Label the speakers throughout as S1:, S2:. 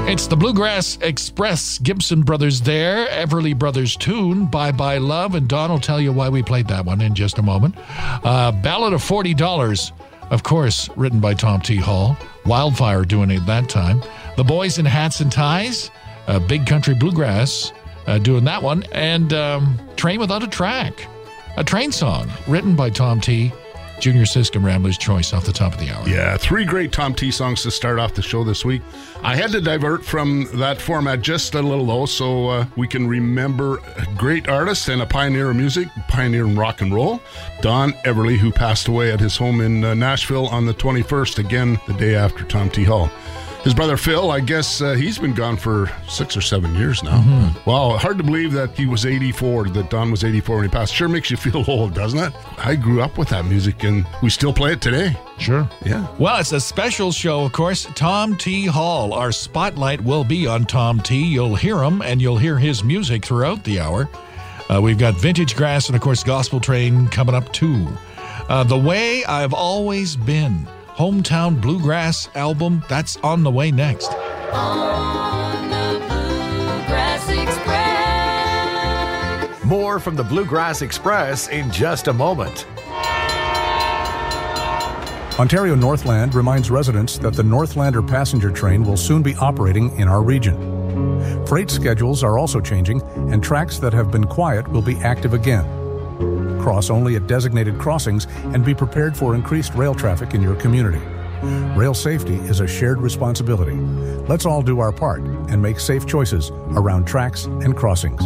S1: It's the Bluegrass Express. Gibson Brothers there. Everly Brothers tune, Bye Bye Love. And Don will tell you why we played that one in just a moment. Ballad of $40, of course, written by Tom T. Hall. Wildfire doing it that time. The Boys in Hats and Ties, Big Country Bluegrass doing that one. And Train Without a Track, a train song written by Tom T. Junior Siscom Rambler's Choice off the top of the hour.
S2: Yeah, 3 great Tom T songs to start off the show this week. I had to divert from that format just a little though, so we can remember a great artist and a pioneer of music, pioneer in rock and roll, Don Everly, who passed away at his home in Nashville on the 21st, again the day after Tom T. Hall. His brother Phil, I guess he's been gone for 6 or 7 years now. Mm-hmm. Wow, hard to believe that he was 84, that Don was 84 when he passed. Sure makes you feel old, doesn't it? I grew up with that music, and we still play it today.
S1: Sure.
S2: Yeah.
S1: Well, it's a special show, of course. Tom T. Hall. Our spotlight will be on Tom T. You'll hear him, and you'll hear his music throughout the hour. We've got Vintage Grass and, of course, Gospel Train coming up, too. The Way I've Always Been. Hometown Bluegrass album, that's on the way next.
S3: On the Bluegrass Express.
S4: More from the Bluegrass Express in just a moment.
S5: Ontario Northland reminds residents that the Northlander passenger train will soon be operating in our region. Freight schedules are also changing, and tracks that have been quiet will be active again. Cross only at designated crossings and be prepared for increased rail traffic in your community. Rail safety is a shared responsibility. Let's all do our part and make safe choices around tracks and crossings.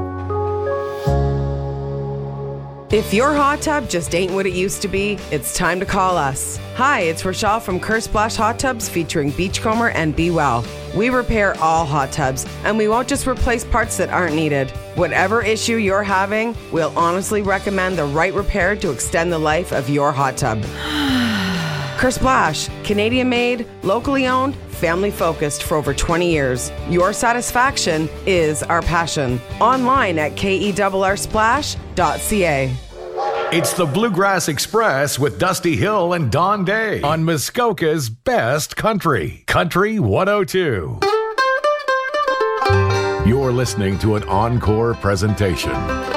S6: If your hot tub just ain't what it used to be, it's time to call us. Hi, it's Rochelle from Kerr Splash Hot Tubs featuring Beachcomber and Be Well. We repair all hot tubs, and we won't just replace parts that aren't needed. Whatever issue you're having, we'll honestly recommend the right repair to extend the life of your hot tub. Kerr Splash, Canadian made, locally owned, family focused for over 20 years. Your satisfaction is our passion. Online at kerrsplash.ca.
S4: It's the Bluegrass Express with Dusty Hill and Don Day on Muskoka's Best Country, Country 102. You're listening to an encore presentation